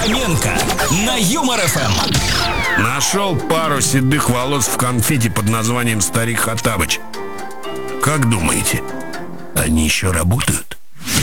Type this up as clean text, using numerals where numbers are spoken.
Фоменко на Юмор ФМ. Нашел пару седых волос в конфете под названием «Старик Хоттабыч». Как думаете, они еще работают?